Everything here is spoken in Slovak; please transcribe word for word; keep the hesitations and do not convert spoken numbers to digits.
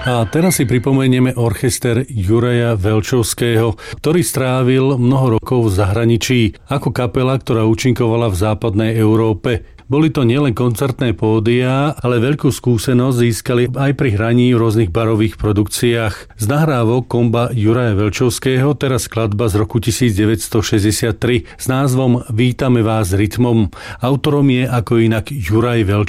A teraz si pripomenieme orchester Juraja Velčovského, ktorý strávil mnoho rokov v zahraničí ako kapela, ktorá účinkovala v západnej Európe. Boli to nielen koncertné pódia, ale veľkú skúsenosť získali aj pri hraní v rôznych barových produkciách. Z nahrávok komba Juraja Velčovského teraz skladba z roku devätnásťstošesťdesiattri s názvom Vítame vás rytmom. Autorom je ako inak Juraj Velčovský.